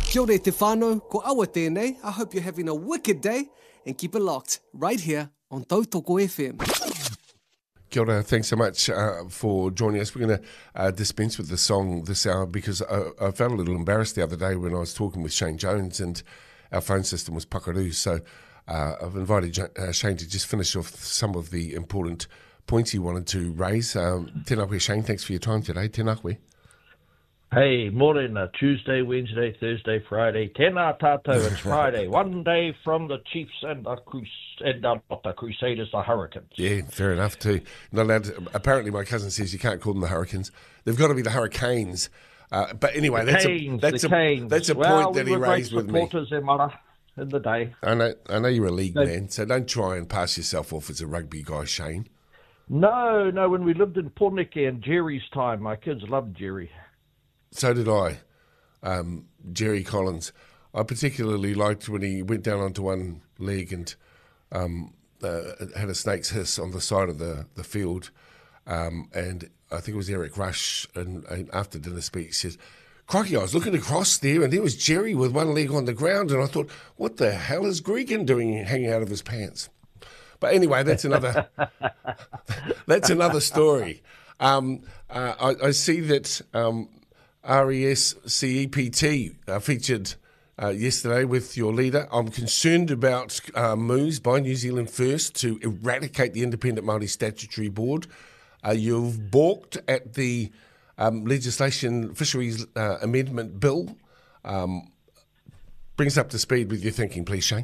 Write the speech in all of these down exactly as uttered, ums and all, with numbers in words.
Kia ora te whānau, ko awa tēnei. I hope you're having a wicked day and keep it locked right here on Tautoko F M. Kia ora, thanks so much uh, for joining us. We're going to uh, dispense with the song this hour because I, I felt a little embarrassed the other day when I was talking with Shane Jones and our phone system was puckaroo. So uh, I've invited uh, Shane to just finish off some of the important points he wanted to raise. Um, tēnā koe, Shane, thanks for your time today. Tēnā koe. Hey, morning, uh, Tuesday, Wednesday, Thursday, Friday. Tēnā tātou, it's Friday. One day from the Chiefs and the, Crus- and the, not the Crusaders, the Hurricanes. Yeah, fair enough too. Not allowed to, apparently my cousin says you can't call them the Hurricanes. They've got to be the Hurricanes. Uh, but anyway, the that's Canes, a that's the a Canes. that's a well, point that we he were raised great with me. supporters in Mara in the day. I know, I know you're a league they, man, so don't try and pass yourself off as a rugby guy, Shane. No, no. When we lived in Pornicky and Jerry's time, my kids loved Jerry. So did I, um, Jerry Collins. I particularly liked when he went down onto one leg and um, uh, had a snake's hiss on the side of the, the field. Um, and I think it was Eric Rush, and, and after dinner speech says, crikey, I was looking across there and there was Jerry with one leg on the ground, and I thought, what the hell is Gregan doing hanging out of his pants? But anyway, that's another that's another story. Um, uh, I, I see that... Um, R E S C E P T uh, featured uh, yesterday with your leader. I'm concerned about uh, moves by New Zealand First to eradicate the Independent Māori Statutory Board. Uh, you've balked at the um, legislation fisheries uh, amendment bill. Um, bring us up to speed with your thinking, please, Shane.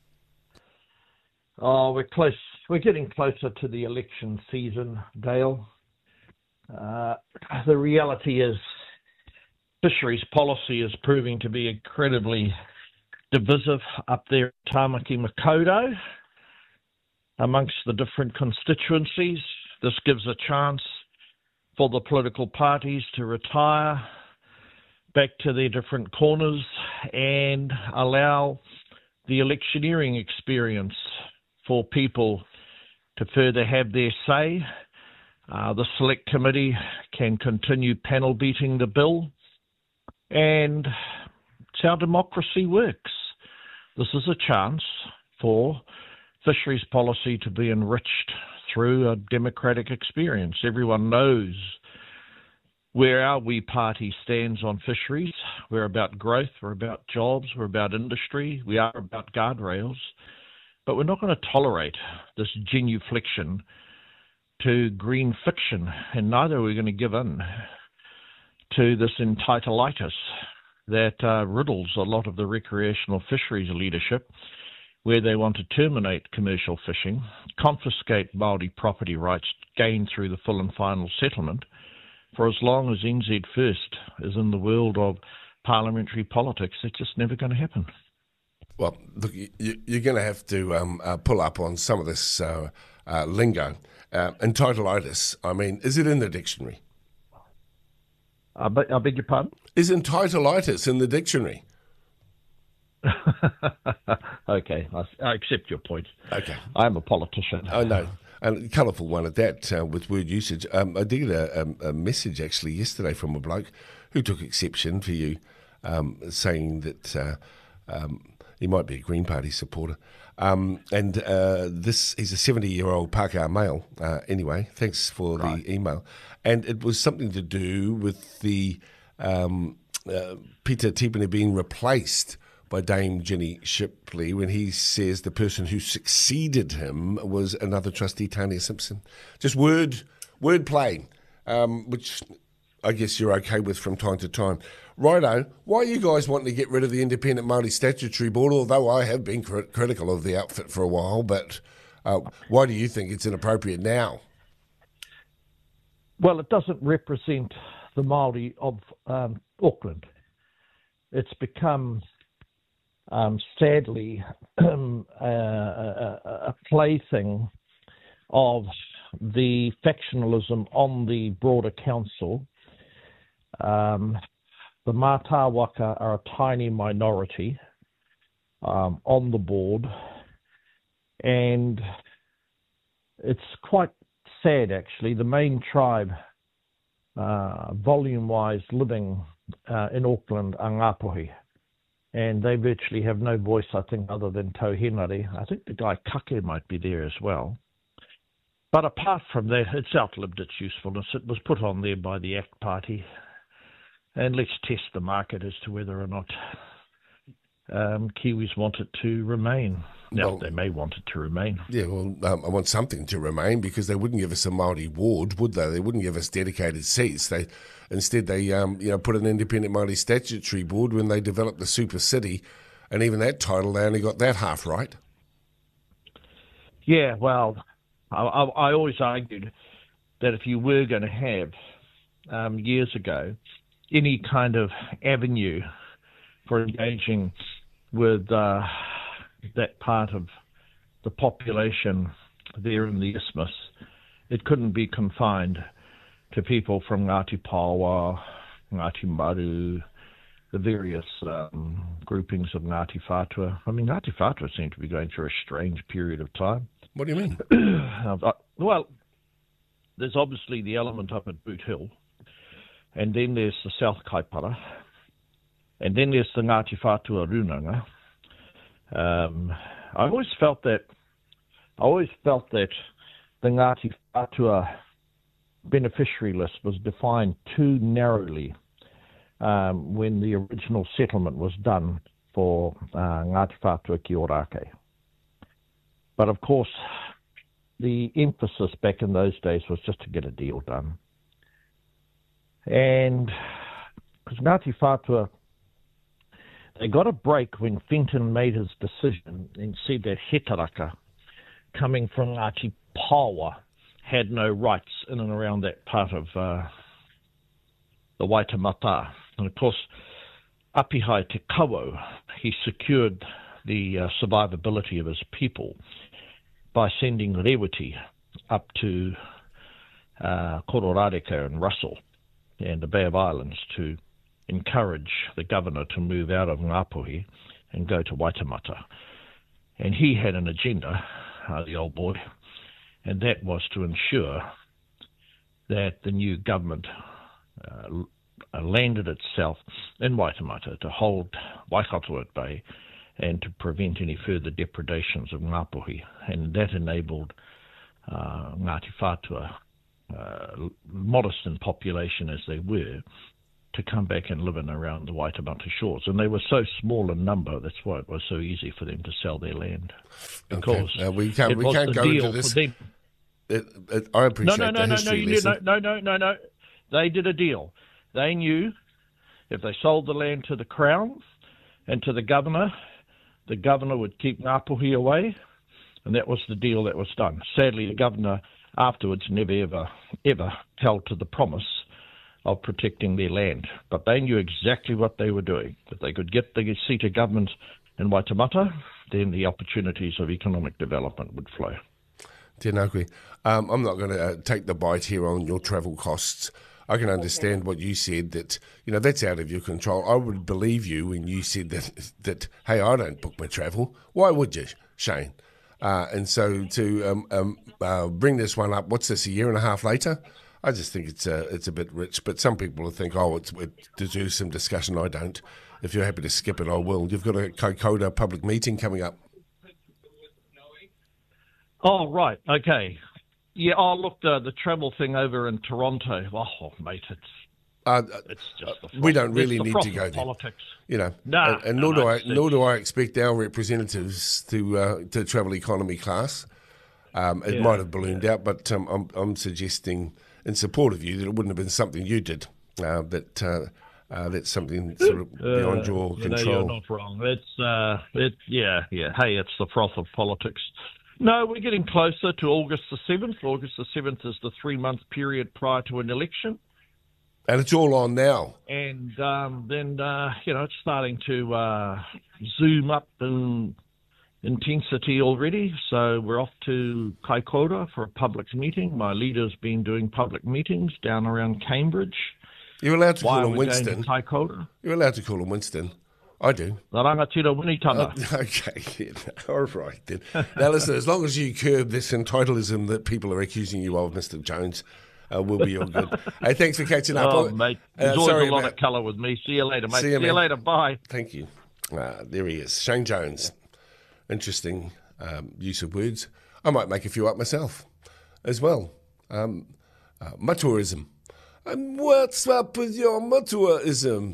Oh, we're close. We're getting closer to the election season, Dale. Uh, the reality is, fisheries policy is proving to be incredibly divisive up there in Tāmaki Makaurau amongst the different constituencies. This gives a chance for the political parties to retire back to their different corners and allow the electioneering experience for people to further have their say. Uh, the Select Committee can continue panel beating the bill. And it's how democracy works. This is a chance for fisheries policy to be enriched through a democratic experience. Everyone knows where our Wee Party stands on fisheries. We're about growth, we're about jobs, we're about industry, we are about guardrails. But we're not going to tolerate this genuflection to green fiction, and neither are we going to give in to this entitleitis that uh, riddles a lot of the recreational fisheries leadership, where they want to terminate commercial fishing, confiscate Māori property rights gained through the full and final settlement, for as long as N Z First is in the world of parliamentary politics. It's just never going to happen. Well, look, you, you're going to have to um, uh, pull up on some of this uh, uh, lingo. Uh, entitleitis, I mean, is it in the dictionary? I beg, I beg your pardon? Is entitleitis in the dictionary? Okay, I, I accept your point. Okay. I'm a politician. I know. And a colourful one at that uh, with word usage. Um, I did a, a, a message actually yesterday from a bloke who took exception for you um, saying that uh, um, he might be a Green Party supporter. Um, and uh, this he's a seventy-year-old Pākehā male. Uh, anyway, thanks for Right. the email. And it was something to do with the um, uh, Peter Tipene being replaced by Dame Ginny Shipley when he says the person who succeeded him was another trustee, Tania Simpson. Just word word play, um, which I guess you're okay with from time to time. Righto, why are you guys wanting to get rid of the Independent Māori Statutory Board, although I have been cr- critical of the outfit for a while, but uh, why do you think it's inappropriate now? Well, it doesn't represent the Māori of um, Auckland. It's become, um, sadly, um, a, a, a plaything of the factionalism on the broader council. Um, the Mātāwaka are a tiny minority um, on the board, and it's quite sad, actually. The main tribe, uh, volume-wise, living uh, in Auckland are Ngāpuhi. and they virtually have no voice, I think, other than Tauhenare. I think the guy Kake might be there as well. But apart from that, it's outlived its usefulness. It was put on there by the ACT Party, and let's test the market as to whether or not um, Kiwis want it to remain. Now, well, they may want it to remain. Yeah, well, um, I want something to remain, because they wouldn't give us a Māori ward, would they? They wouldn't give us dedicated seats. They Instead, they um, you know, put an independent Māori statutory board when they developed the super city, and even that title, they only got that half right. Yeah, well, I, I, I always argued that if you were going to have, um, years ago, any kind of avenue for engaging with uh, that part of the population there in the isthmus, it couldn't be confined to people from Ngāti Paoa, Ngāti Maru, the various um, groupings of Ngāti Whātua. I mean, Ngāti Whātua seem to be going through a strange period of time. What do you mean? uh, well, there's obviously the element up at Boot Hill, and then there's the South Kaipara, and then there's the Ngāti Whātua Runanga. Um, I always felt that, I always felt that the Ngāti Whātua beneficiary list was defined too narrowly um, when the original settlement was done for uh, Ngāti Whātua ki Ōrākei. But of course, the emphasis back in those days was just to get a deal done. And because Ngāti Whātua, they got a break when Fenton made his decision and said that Hetaraka, coming from Ngāti Paoa, had no rights in and around that part of uh, the Waitemata. And of course, Apihai Te Kawo, he secured the uh, survivability of his people by sending Rewiti up to uh, Kororareka and Russell and the Bay of Islands to encourage the governor to move out of Ngāpuhi and go to Waitemata. And he had an agenda, uh, the old boy, and that was to ensure that the new government uh, landed itself in Waitemata to hold Waikato at bay and to prevent any further depredations of Ngāpuhi. And that enabled uh, Ngāti Whātua, uh, modest in population as they were, to come back and live in around the Waitemata shores. And they were so small in number, that's why it was so easy for them to sell their land. Because okay. uh, we can't, we can't go into this. It, it, I appreciate no, no, no, the history no, lesson. no, no, no, no, no. They did a deal. They knew if they sold the land to the Crown and to the governor, the governor would keep Ngāpuhi away, and that was the deal that was done. Sadly, the governor afterwards never, ever, ever held to the promise of protecting their land. But they knew exactly what they were doing. If they could get the seat of government in Waitemata, then the opportunities of economic development would flow. Tēnā koe. Um, I'm not going to uh, take the bite here on your travel costs. I can understand what you said, that, you know, that's out of your control. I would believe you when you said that, that hey, I don't book my travel. Why would you, Shane? Uh, and so to um, um, uh, bring this one up, what's this, a year and a half later? I just think it's a, it's a bit rich, but some people will think, oh, it's, it deserves some discussion. I don't. If you're happy to skip it, I will. You've got a Kokoda public meeting coming up. Oh, right. Okay. Yeah, oh, look, the, the travel thing over in Toronto. Oh, mate, it's uh, it's just the we don't really the need to go there. Politics. You know, nah, and, and no, nor no, do I it's, nor do I expect our representatives to uh, to travel economy class. Um, it yeah, might have ballooned yeah. out, but um, I'm I'm suggesting in support of you that it wouldn't have been something you did. Uh, that uh, uh, that's something sort of beyond uh, your you control. know, you're not wrong. It's uh, it yeah, yeah. Hey, it's the froth of politics. No, we're getting closer to August the seventh. August the seventh is the three-month period prior to an election. And it's all on now. And um, then, uh, you know, it's starting to uh, zoom up in intensity already. So we're off to Kaikoura for a public meeting. My leader's been doing public meetings down around Cambridge. You're allowed to Why call him Winston. Kaikoura? You're allowed to call him Winston. I do. The Rangatira Winitanga. Uh, okay, then. All right, then. Now, listen, as long as you curb this entitlism that people are accusing you of, Mister Jones, uh, we'll be all good. Hey, thanks for catching up. Oh, mate. There's uh, always sorry a lot about... of colour with me. See you later, mate. See you, See you later. Bye. Thank you. Uh, there he is, Shane Jones. Interesting um, use of words. I might make a few up myself as well. Um, uh, Matuaism. Um, what's up with your Matuaism?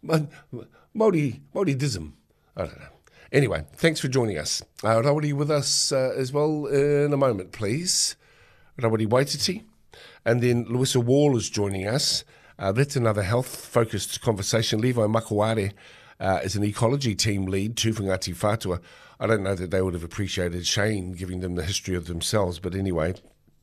Māori, Māoridism. I don't know. Anyway, thanks for joining us. Uh, Rawiri with us uh, as well in a moment, please. Rawiri Waititi. And then Louisa Wall is joining us. Uh, that's another health-focused conversation. Levi Makuare uh, is an ecology team lead, Tūwhangati Whātua. I don't know that they would have appreciated Shane giving them the history of themselves, but anyway,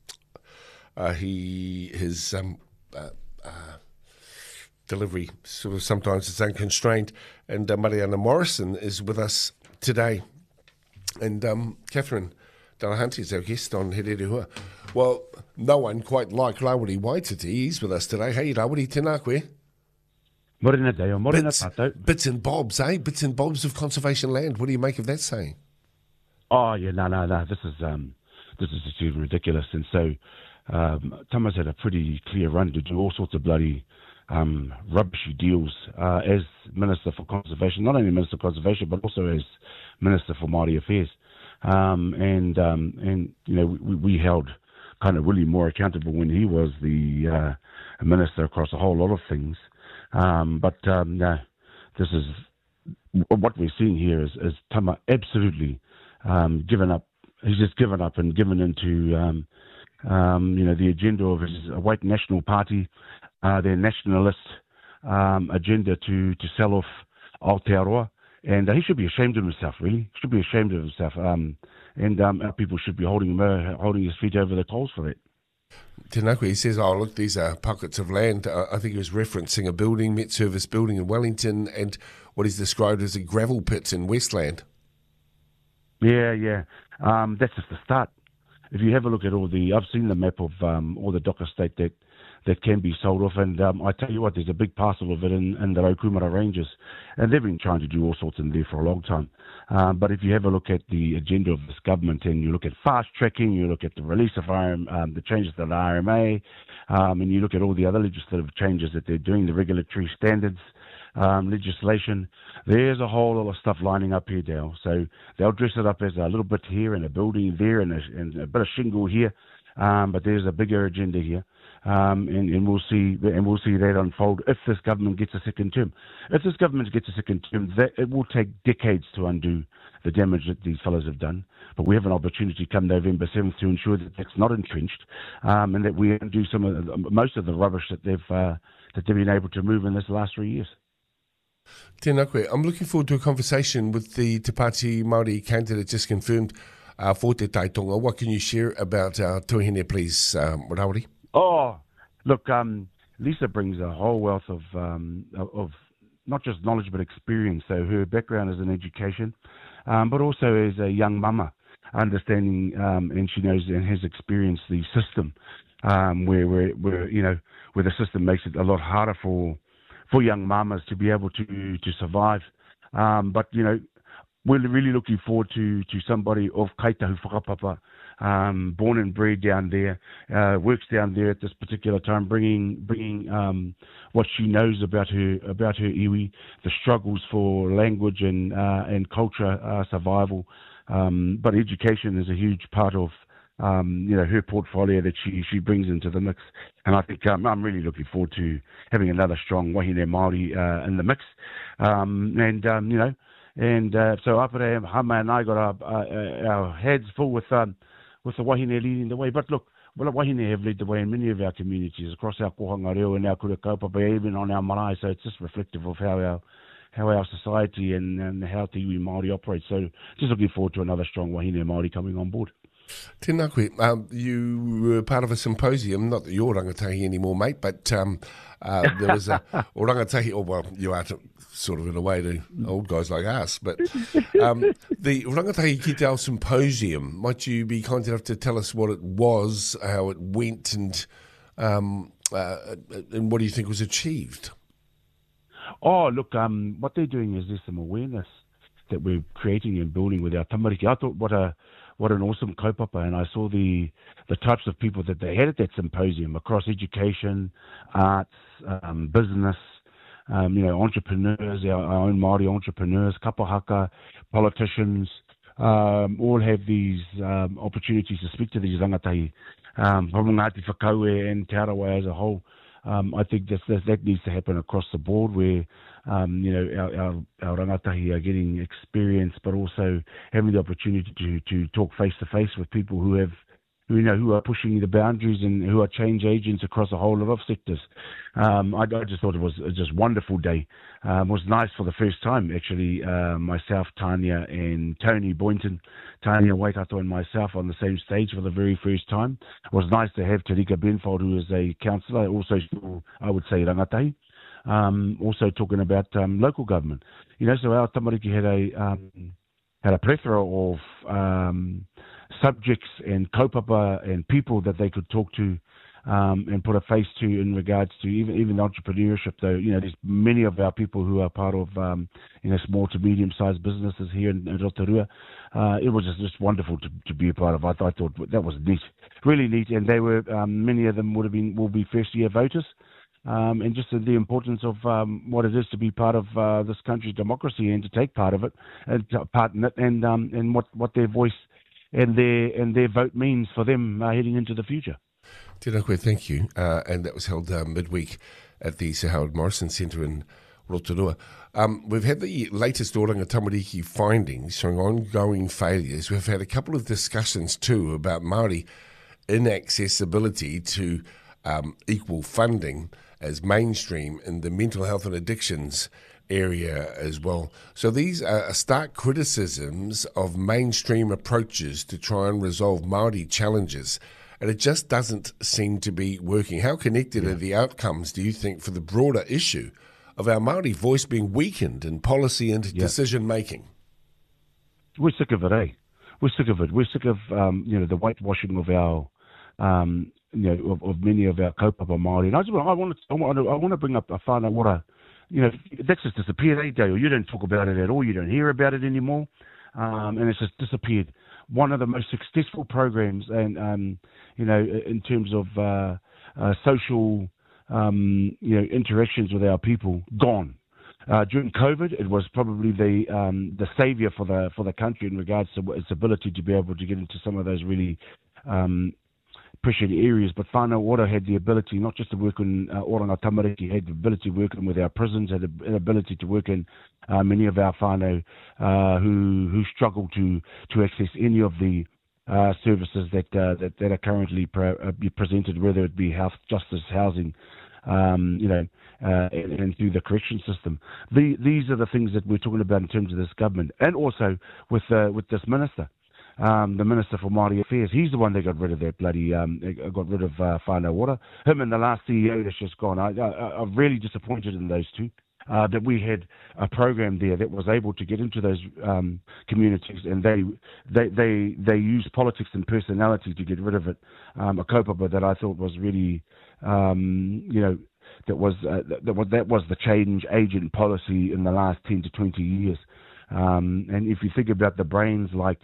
uh, he his um, uh, uh, delivery sort of sometimes is unconstrained. And uh, Mariana Morrison is with us today. And um, Catherine Delahanty is our guest on Here Rehua. Well, no one quite like Rawiri Waititi. He's with us today. Hey, Rawiri, tēnā koe. Morena deo, morena Bits, tātou. bits and bobs, eh? Bits and bobs of conservation land. What do you make of that saying? Oh, yeah, no, no, no. This is, um, this is just even ridiculous. And so um, Tama's had a pretty clear run to do all sorts of bloody um, rubbishy deals uh, as Minister for Conservation, not only Minister for Conservation, but also as Minister for Māori Affairs. Um, and, um, and you know, we, we held kind of really more accountable when he was the uh, minister across a whole lot of things. Um, but um, no, this is what we're seeing here is, is Tama absolutely um, given up. He's just given up and given into um, um, you know the agenda of his white national party, uh, their nationalist um, agenda to to sell off Aotearoa. And uh, he should be ashamed of himself, really. He should be ashamed of himself. Um, and um, our people should be holding him, uh, holding his feet over the coals for that. Tēnā koe, he says, oh, look, these are pockets of land. Uh, I think he was referencing a building, Met Service building in Wellington, and what is described as a gravel pit in Westland. Yeah, yeah. Um, that's just the start. If you have a look at all the, I've seen the map of um, all the dock estate that, that can be sold off, and um, I tell you what, there's a big parcel of it in, in the Raukumara Ranges, and they've been trying to do all sorts in there for a long time. Um, but if you have a look at the agenda of this government, and you look at fast tracking, you look at the release of R M, um, the changes to the R M A, um, and you look at all the other legislative changes that they're doing, the regulatory standards um, legislation, there's a whole lot of stuff lining up here, Dale. So they'll dress it up as a little bit here and a building there and a, and a bit of shingle here, um, but there's a bigger agenda here. Um, and, and we'll see, and we'll see that unfold if this government gets a second term. If this government gets a second term, that it will take decades to undo the damage that these fellows have done. But we have an opportunity come November seventh to ensure that that's not entrenched, um, and that we undo some of the, most of the rubbish that they've uh, that they've been able to move in this last three years. Tēnā koe. I'm looking forward to a conversation with the Te Pāti Māori candidate just confirmed uh, for Te Taitonga. What can you share about our tuahine, please, um, Rawiri? Oh, look, um, Lisa brings a whole wealth of um, of not just knowledge but experience. So her background is in education, um, but also as a young mama, understanding, um, and she knows and has experienced the system, um, where, where where you know where the system makes it a lot harder for for young mamas to be able to to survive. Um, but you know, we're really looking forward to to somebody of kaitahu whakapapa. Um, born and bred down there, uh, works down there at this particular time, bringing bringing um, what she knows about her about her iwi, the struggles for language and uh, and culture uh, survival. Um, but education is a huge part of um, you know her portfolio that she she brings into the mix, and I think um, I'm really looking forward to having another strong wahine Māori uh, in the mix, um, and um, you know. And uh, so up there, Hama and I got our, uh, our heads full with um, with the wahine leading the way. But look, well, wahine have led the way in many of our communities across our kohanga reo and our kura kaupapa, even on our marae. So it's just reflective of how our how our society and, and how te iwi Māori operates. So just looking forward to another strong wahine Māori coming on board. Tēnā koe. Um, you were part of a symposium, not that you're rangatahi anymore, mate, but um, uh, there was a or rangatahi, or well, you are to, sort of in a way to old guys like us, but um, the Rangatahi Ki Te Ao Symposium, might you be kind enough to tell us what it was, how it went, and um, uh, and what do you think was achieved? Oh, look, um, what they're doing is there's some awareness that we're creating and building with our tamariki. I thought what a what an awesome kaupapa, and I saw the the types of people that they had at that symposium across education, arts, um, business, um, you know, entrepreneurs, our, our own Māori entrepreneurs, kapahaka, politicians, um, all have these um, opportunities to speak to these rangatahi um, from Ngāti Whakaue and Te Arawa as a whole. Um, I think that, that that needs to happen across the board, where um, you know our, our, our rangatahi are getting experience, but also having the opportunity to, to talk face to face with people who have, who, you know, who are pushing the boundaries and who are change agents across a whole lot of sectors. Um, I, I just thought it was a just wonderful day. Um, it was nice for the first time, actually, uh, myself, Tanya, and Tony Boynton, Tanya Waikato and myself on the same stage for the very first time. It was nice to have Terika Benfold, who is a councillor, also, I would say, rangatahi, um, also talking about um, local government. You know, so our tamariki had a, um, had a plethora of um, subjects and kaupapa and people that they could talk to um, and put a face to in regards to even even entrepreneurship. Though, you know, there's many of our people who are part of um, you know, small to medium sized businesses here in, in Rotorua. Uh, it was just, just wonderful to, to be a part of. I, I thought that was neat, really neat, and they were um, many of them would have been will be first year voters. Um, and just the importance of um, what it is to be part of uh, this country's democracy and to take part of it, and part in it, and um, and what, what their voice and their and their vote means for them uh, heading into the future. Tēnā koe, thank you. Uh, and that was held uh, midweek at the Sir Howard Morrison Centre in Rotorua. Um, we've had the latest Oranga Tamariki findings showing ongoing failures. We've had a couple of discussions too about Māori inaccessibility to um, equal funding as mainstream in the mental health and addictions area as well. So these are stark criticisms of mainstream approaches to try and resolve Māori challenges, and it just doesn't seem to be working. How connected yeah. are the outcomes, do you think, for the broader issue of our Māori voice being weakened in policy and yeah. decision-making? We're sick of it, eh? We're sick of it. We're sick of, um, you know, the whitewashing of our, um, you know, of, of many of our kaupapa Māori. And I just want, I want to, I want to, I want to bring up a whānau ora. You know, that's just disappeared, eh, Dale? You don't talk about it at all. You don't hear about it anymore. Um, and it's just disappeared. One of the most successful programs, and um, you know, in terms of uh, uh, social, um, you know, interactions with our people, gone. Uh, during COVID, it was probably the um, the savior for the for the country in regards to its ability to be able to get into some of those really um, pressured areas. But whānau ora had the ability not just to work in uh, Oranga Tamariki, had the ability to work in with our prisons, had the ability to work in uh, many of our whānau uh, who who struggle to to access any of the uh, services that, uh, that that are currently pre- uh, presented, whether it be health, justice, housing, um, you know, uh, and, and through the correction system. The, these are the things that we're talking about in terms of this government, and also with uh, with this minister. Um, the Minister for Māori Affairs, he's the one that got rid of that bloody, um, got rid of uh, whānau ora. Him and the last C E O that's just gone. I, I, I'm really disappointed in those two, uh, that we had a program there that was able to get into those um, communities, and they they they they used politics and personality to get rid of it. Um, a kaupapa that I thought was really, um, you know, that was uh, that was that was the change agent policy in the last ten to twenty years. Um, and if you think about the brains like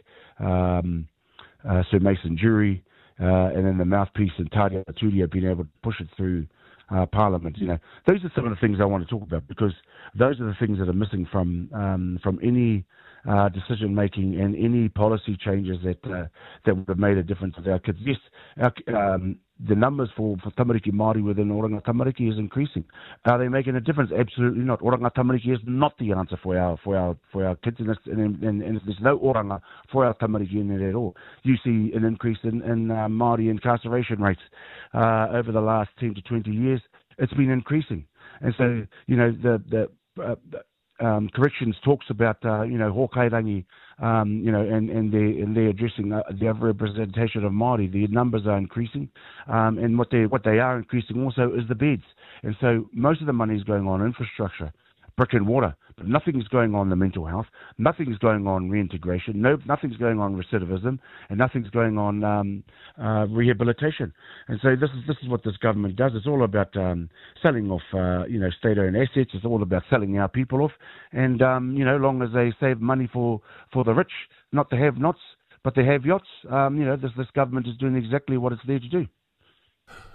um, uh, Sir Mason Jury, uh, and then the mouthpiece and Tadia Aturia being able to push it through uh, Parliament, you know, those are some of the things I want to talk about, because those are the things that are missing from um, from any uh, decision making and any policy changes that uh, that would have made a difference to our kids. Yes, our, um, the numbers for, for Tamariki Māori within Oranga Tamariki is increasing. Are they making a difference? Absolutely not. Oranga Tamariki is not the answer for our for our for our kids, and, and, and, and there's no oranga for our Tamariki in it at all. You see an increase in, in uh, Māori incarceration rates uh, over the last ten to twenty years. It's been increasing, and so you know the the. Uh, the Um, corrections talks about uh, you know Hokairangi, um, you know, and and they and they're addressing uh, the representation of Māori. The numbers are increasing, um, and what they what they are increasing also is the beds. And so most of the money is going on infrastructure, brick and mortar, but nothing is going on the mental health. Nothing is going on reintegration. No, nothing's going on recidivism, and nothing's going on um, uh, rehabilitation. And so this is this is what this government does. It's all about um, selling off, uh, you know, state-owned assets. It's all about selling our people off. And um, you know, long as they save money for, for the rich, not the have-nots, but the have-yachts, um, you know, this this government is doing exactly what it's there to do.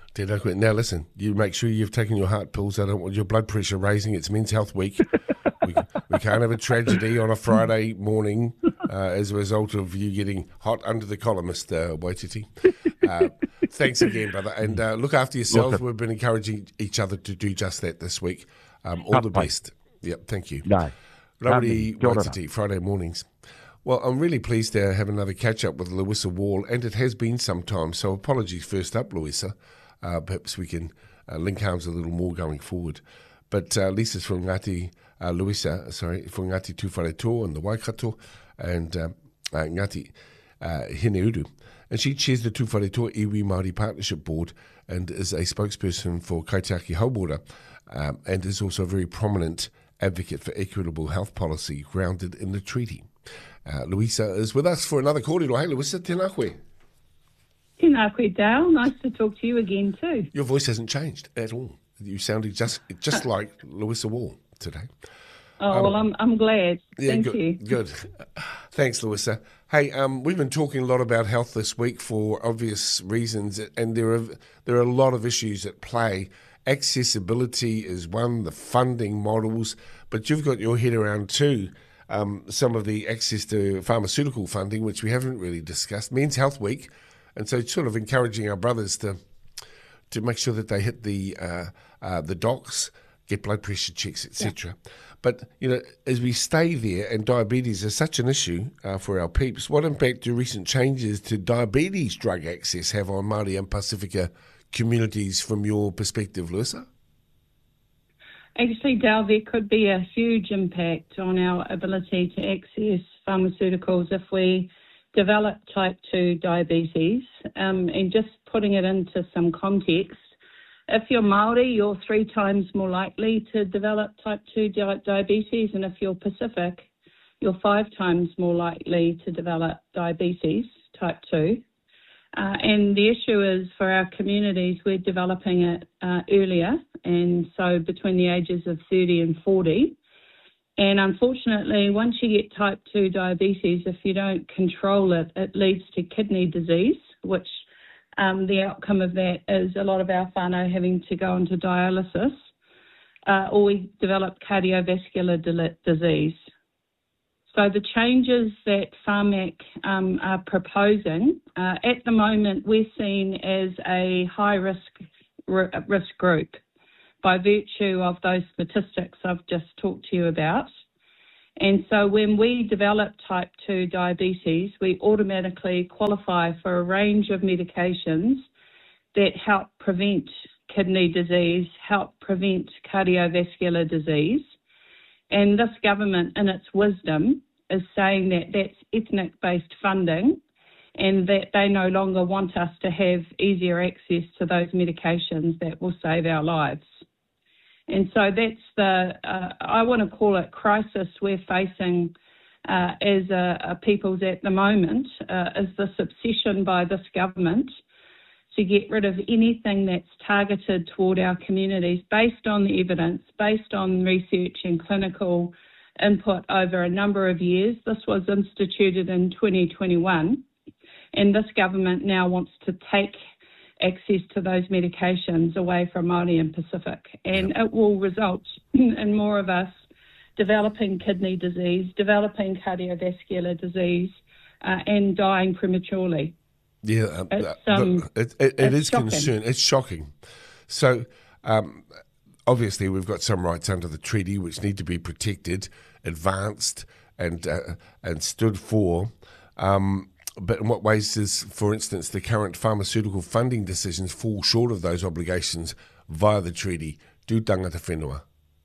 Tēnā koe. Now listen, you make sure you've taken your heart pills. I don't want your blood pressure raising. It's Men's Health Week. we, we can't have a tragedy on a Friday morning uh, as a result of you getting hot under the collar, Mister Waititi. Uh, thanks again, brother. And uh, look after yourselves. Awesome. We've been encouraging each other to do just that this week. Um, all Up, the mate. best. Yep, thank you. No. Lovely Kia ora. Waititi, Friday mornings. Well, I'm really pleased to have another catch-up with Louisa Wall, and it has been some time, so apologies first up, Louisa. Uh, perhaps we can uh, link arms a little more going forward. But uh, Lisa's from Ngāti, uh, Louisa, sorry, from Ngāti Tūwhareto and the Waikato, and uh, uh, Ngāti uh, Hineuru. And she chairs the Tūwhareto Iwi Māori Partnership Board and is a spokesperson for Kaitiaki Haumora, um, and is also a very prominent advocate for equitable health policy grounded in the treaty. Uh, Louisa is with us for another kōrero. Hey, Louisa, tēnā koe. Tēnā koe, Dale. Nice to talk to you again too. Your voice hasn't changed at all. You sounded just just like Louisa Wall today. Oh, Um, well, I'm I'm glad. Yeah, Thank good, you. Good. Thanks, Louisa. Hey, um, we've been talking a lot about health this week for obvious reasons, and there are there are a lot of issues at play. Accessibility is one, the funding models, but you've got your head around too. Um, some of the access to pharmaceutical funding, which we haven't really discussed. Men's Health Week, and so sort of encouraging our brothers to to make sure that they hit the uh, uh, the docs, get blood pressure checks, et cetera. Yeah. But you know, as we stay there, and diabetes is such an issue uh, for our peeps, what impact do recent changes to diabetes drug access have on Māori and Pacifica communities from your perspective, Louisa? Actually, Dale, there could be a huge impact on our ability to access pharmaceuticals if we develop type two diabetes. Um, and just putting it into some context, if you're Māori, you're three times more likely to develop type two di- diabetes, and if you're Pacific, you're five times more likely to develop diabetes type two. Uh, and the issue is for our communities, we're developing it uh, earlier, and so between the ages of thirty and forty. And unfortunately, once you get type two diabetes, if you don't control it, it leads to kidney disease, which um, the outcome of that is a lot of our whānau having to go into dialysis, uh, or we develop cardiovascular di- disease. So the changes that Pharmac um, are proposing, uh, at the moment we're seen as a high-risk r- risk group by virtue of those statistics I've just talked to you about. And so when we develop type two diabetes, we automatically qualify for a range of medications that help prevent kidney disease, help prevent cardiovascular disease. And this government, in its wisdom, is saying that that's ethnic-based funding and that they no longer want us to have easier access to those medications that will save our lives. And so that's the, uh, I want to call it crisis we're facing uh, as a, a peoples at the moment, uh, is this obsession by this government to get rid of anything that's targeted toward our communities based on the evidence, based on research and clinical input over a number of years. This was instituted in twenty twenty-one, and this government now wants to take access to those medications away from Māori and Pacific, and it will result in more of us developing kidney disease, developing cardiovascular disease, uh, and dying prematurely. Yeah, um, It's, uh, um, look, it, it, it it's is shocking. concern. It's shocking. So, um, obviously, we've got some rights under the treaty which need to be protected, advanced, and uh, and stood for. Um, but in what ways does, for instance, the current pharmaceutical funding decisions fall short of those obligations via the treaty? Do tangata whenua?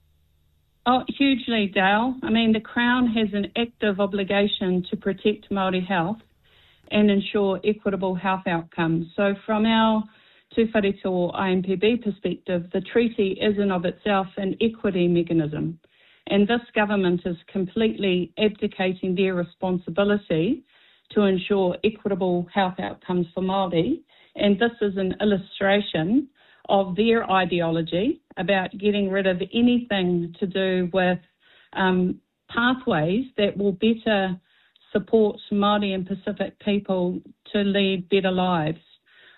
Oh, hugely, Dale. I mean, the Crown has an active obligation to protect Māori health and ensure equitable health outcomes. So from our Tūwhareto I M P B perspective, the treaty is in of itself an equity mechanism. And this government is completely abdicating their responsibility to ensure equitable health outcomes for Māori. And this is an illustration of their ideology about getting rid of anything to do with um, pathways that will better support Māori and Pacific people to lead better lives.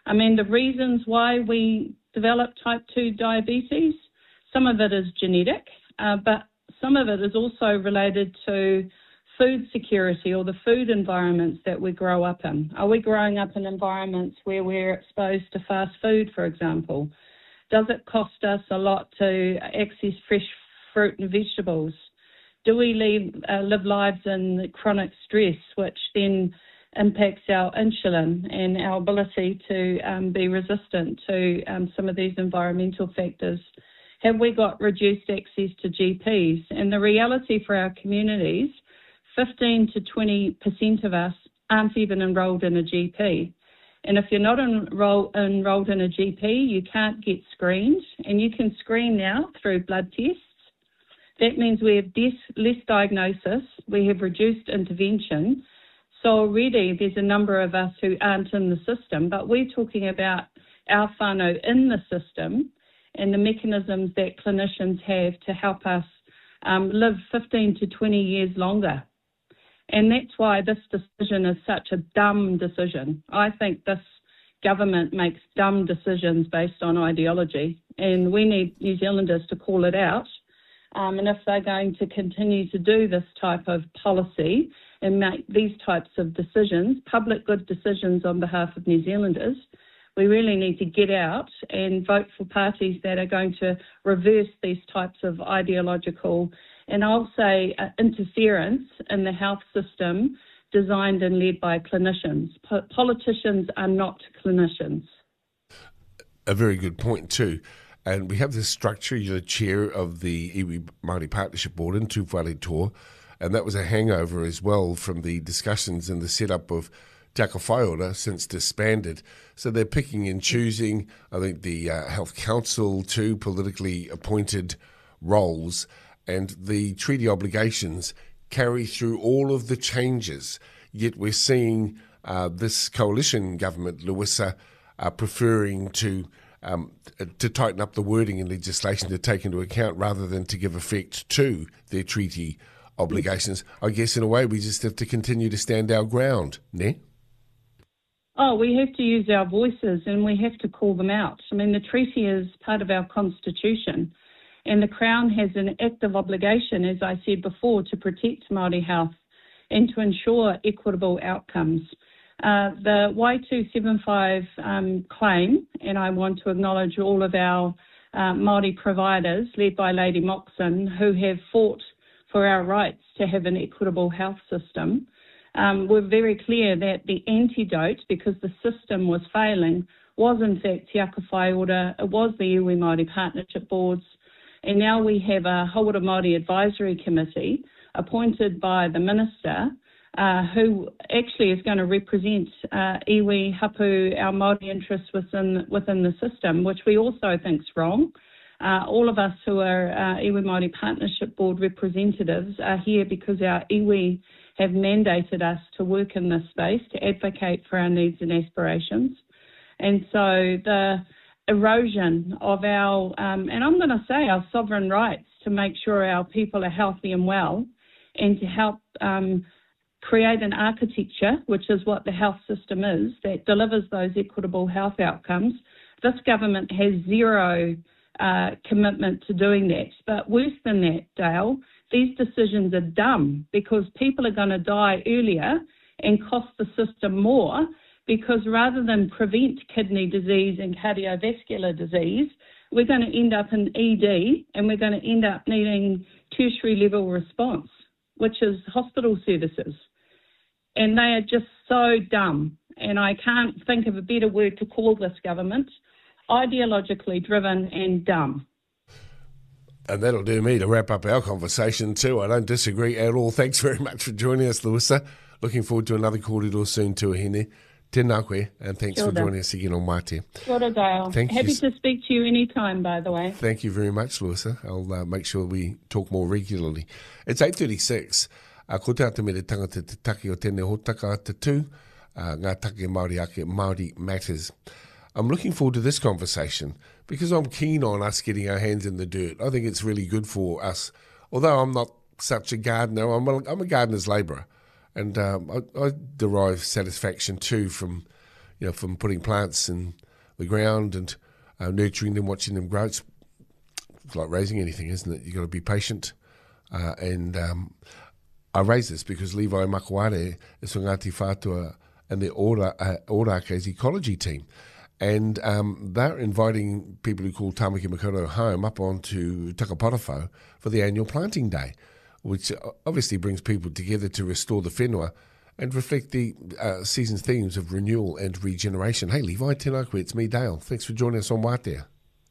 I mean, the reasons why we develop type two diabetes, some of it is genetic, uh, but some of it is also related to food security or the food environments that we grow up in. Are we growing up in environments where we're exposed to fast food, for example? Does it cost us a lot to access fresh fruit and vegetables? Do we live, uh, live lives in chronic stress, which then impacts our insulin and our ability to um, be resistant to um, some of these environmental factors? Have we got reduced access to G Ps? And the reality for our communities, fifteen to twenty percent of us aren't even enrolled in a G P. And if you're not enroll, enrolled in a G P, you can't get screened. And you can screen now through blood tests. That means we have des- less diagnosis, we have reduced intervention. So already there's a number of us who aren't in the system, but we're talking about our whānau in the system and the mechanisms that clinicians have to help us um, live fifteen to twenty years longer. And that's why this decision is such a dumb decision. I think this government makes dumb decisions based on ideology, and we need New Zealanders to call it out. Um, and if they're going to continue to do this type of policy and make these types of decisions, public good decisions on behalf of New Zealanders, we really need to get out and vote for parties that are going to reverse these types of ideological and I'll say uh, interference in the health system designed and led by clinicians. Po- politicians are not clinicians. A very good point too. And we have this structure, you're the chair of the Iwi Māori Partnership Board in Tuwharetoa, and that was a hangover as well from the discussions and the setup of Te Aka Whai Ora since disbanded. So they're picking and choosing, I think the uh, Health Council too, politically appointed roles, and the treaty obligations carry through all of the changes. Yet we're seeing uh, this coalition government, Luisa, uh, preferring to um, to tighten up the wording in legislation to take into account rather than to give effect to their treaty obligations. I guess in a way we just have to continue to stand our ground, ne? Oh, we have to use our voices and we have to call them out. I mean, the treaty is part of our constitution. And the Crown has an active obligation, as I said before, to protect Māori health and to ensure equitable outcomes. Uh, the Y two seventy-five um, claim, and I want to acknowledge all of our uh, Māori providers, led by Lady Moxon, who have fought for our rights to have an equitable health system. Um, we're very clear that the antidote, because the system was failing, was in fact Te Aka Whai Ora, it was the Iwi Māori Partnership Boards, and now we have a Hauora Māori Advisory Committee appointed by the Minister, uh, who actually is going to represent uh, iwi, hapu, our Māori interests within, within the system, which we also think is wrong. Uh, all of us who are uh, Iwi Māori Partnership Board representatives are here because our iwi have mandated us to work in this space, to advocate for our needs and aspirations. And so the erosion of our, um, and I'm going to say our sovereign rights to make sure our people are healthy and well, and to help um, create an architecture, which is what the health system is, that delivers those equitable health outcomes. This government has zero uh, commitment to doing that. But worse than that, Dale, these decisions are dumb because people are going to die earlier and cost the system more, because rather than prevent kidney disease and cardiovascular disease, we're going to end up in E D and we're going to end up needing tertiary level response, which is hospital services. And they are just so dumb. And I can't think of a better word to call this government: ideologically driven and dumb. And that'll do me to wrap up our conversation too. I don't disagree at all. Thanks very much for joining us, Luisa. Looking forward to another kōrero soon too, Hene. Tēnā koe, and thanks Kia for ora. joining us again on Mate. Kia ora, Dale. Thank Happy you. to speak to you anytime, by the way. Thank you very much, Luisa. I'll uh, make sure we talk more regularly. It's eight thirty-six. Uh, ko te ata me te tangata te taki o tēnei hotaka te tū, uh, ngā take Māori ake, Māori Matters. I'm looking forward to this conversation because I'm keen on us getting our hands in the dirt. I think it's really good for us. Although I'm not such a gardener, I'm a, I'm a gardener's labourer. And um, I, I derive satisfaction too from, you know, from putting plants in the ground and uh, nurturing them, watching them grow. It's, it's like raising anything, isn't it? You've got to be patient. Uh, and um, I raise this because Levi Makuare is from Ngāti Whātua and the Ora, uh, Orake's ecology team. And um, they're inviting people who call Tāmaki Makaurau home up onto Takaparawhau for the annual planting day, which obviously brings people together to restore the whenua and reflect the uh, season's themes of renewal and regeneration. Hey, Levi, tēnā koe, it's me, Dale. Thanks for joining us on Wātea.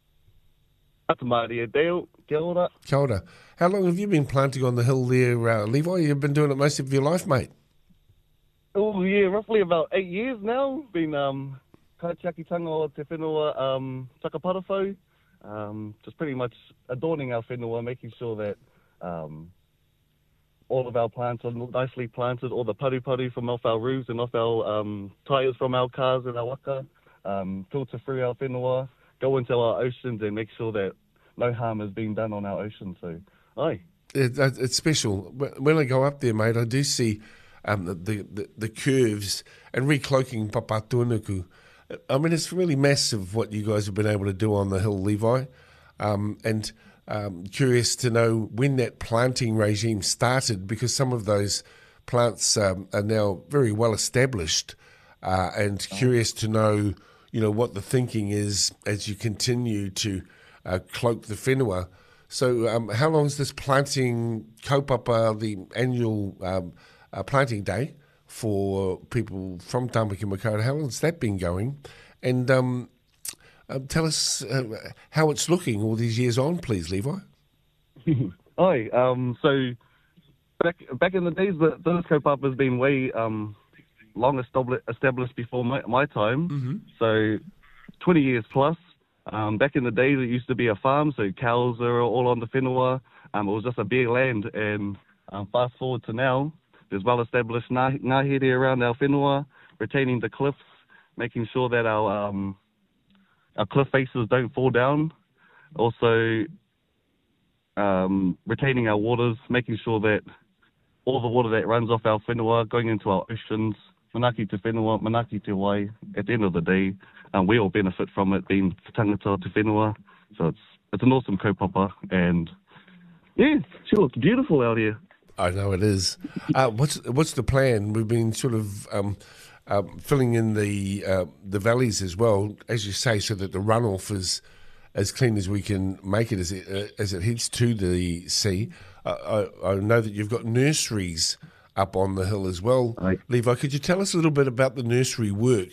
Ata Māria, Dale. Kia ora. Kia ora. How long have you been planting on the hill there, uh, Levi? You've been doing it most of your life, mate. Oh, yeah, roughly about eight years now. Been um, kaitiakitanga o te whenua um, Takaparawhau. Um, just pretty much adorning our whenua, making sure that um, all of our plants are nicely planted, all the paru-paru from off our roofs and off our um, tyres from our cars and our waka, um, filter through our whenua, go into our oceans and make sure that no harm is being done on our oceans. So, aye. It, it's special. When I go up there, mate, I do see um, the, the, the curves and recloaking Papatuanuku. I mean, it's really massive what you guys have been able to do on the hill, Levi. Um, and um, curious to know when that planting regime started, because some of those plants um, are now very well established. Uh, and curious to know, you know, what the thinking is as you continue to uh, cloak the whenua. So um, how long is this planting kaupapa, the annual um, uh, planting day for people from Tāmaki Makaurau? How long has that been going? And um, uh, tell us uh, how it's looking all these years on, please, Levi. Aye, um, so back back in the days, the, those kaupapa has been way um, long established, established before my, my time. Mm-hmm. So twenty years plus. Um, back in the days, it used to be a farm, so cows are all on the whenua. Um, it was just a bare land, and um, fast forward to now, there's well-established ngā, ngāhere around our whenua, retaining the cliffs, making sure that our um, our cliff faces don't fall down. Also, um, retaining our waters, making sure that all the water that runs off our whenua going into our oceans, manaki te whenua, manaki te wai, at the end of the day, um, we all benefit from it being tangata te whenua. So it's it's an awesome kaupapa, and yeah, she looks beautiful out here. I know it is. Uh, what's what's the plan? We've been sort of um, uh, filling in the uh, the valleys as well, as you say, so that the runoff is as clean as we can make it as it uh, as it heads to the sea. Uh, I, I know that you've got nurseries up on the hill as well. Right. Levi, could you tell us a little bit about the nursery work